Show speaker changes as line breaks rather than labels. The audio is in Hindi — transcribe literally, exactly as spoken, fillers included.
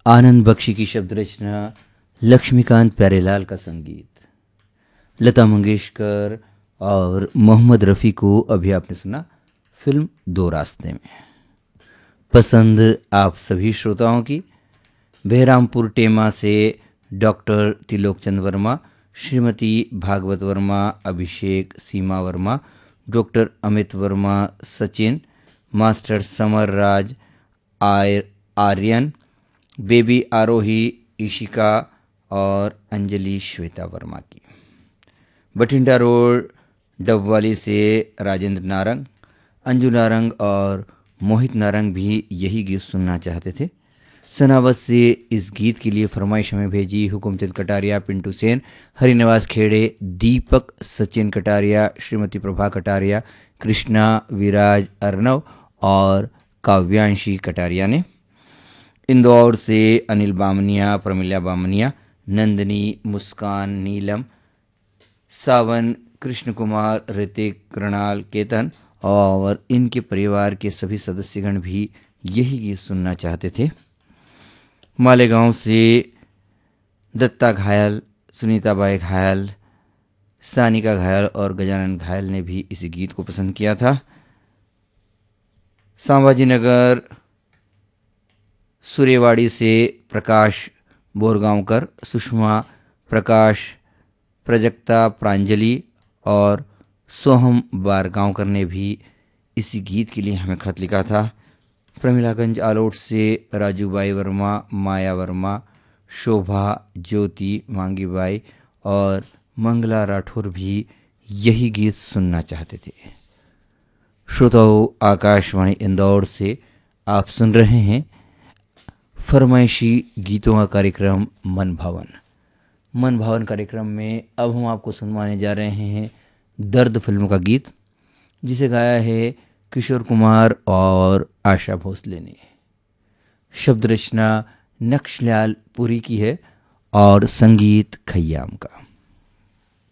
आनंद बख्शी की शब्द रचना, लक्ष्मीकांत प्यारेलाल का संगीत, लता मंगेशकर और मोहम्मद रफ़ी को अभी आपने सुना फिल्म दो रास्ते में। पसंद आप सभी श्रोताओं की। बहरामपुर टेमा से डॉक्टर तिलोक चंद वर्मा, श्रीमती भागवत वर्मा, अभिषेक सीमा Verma, doctor Amit Verma, Sachin master, summer राज, आय आर्यन, बेबी आरोही, ईशिका और अंजलि श्वेता वर्मा की। बठिंडा रोड डबवाली से राजेंद्र नारंग, अंजू नारंग और मोहित नारंग भी यही गीत सुनना चाहते थे। सनावत से इस गीत के लिए फरमाइश हमें भेजी हुकुमचंद कटारिया, पिंटू सेन, हरिनिवास खेड़े, दीपक सचिन कटारिया, श्रीमती प्रभा कटारिया, कृष्णा विराज अर्नव और काव्यांशी कटारिया ने। इंदौर से अनिल बामनिया, प्रमिला बामनिया, नंदनी, मुस्कान, नीलम, सावन, कृष्ण कुमार, ऋतिक, कृणाल, केतन और इनके परिवार के सभी सदस्यगण भी यही गीत सुनना चाहते थे। मालेगांव से दत्ता घायल, सुनीता बाई घायल, सानिका घायल और गजानन घायल ने भी इस गीत को पसंद किया था। संभाजी नगर सूर्यवाड़ी से प्रकाश बोरगांवकर, सुषमा, प्रकाश, प्रजक्ता, प्रांजलि और सोहम बारगांवकर ने भी इसी गीत के लिए हमें खत लिखा था। प्रमिलागंज आलोट से राजूबाई वर्मा, माया वर्मा, शोभा, ज्योति, मांगीबाई और मंगला राठौर भी यही गीत सुनना चाहते थे। श्रोताओं, आकाशवाणी इंदौर से आप सुन रहे हैं फरमाइशी गीतों का कार्यक्रम मन भावन। मन भावन कार्यक्रम में अब हम आपको सुनवाने जा रहे हैं दर्द फिल्म का गीत, जिसे गाया है किशोर कुमार और आशा भोसले ने। शब्द रचना नक्शलाल पुरी की है और संगीत खय्याम का।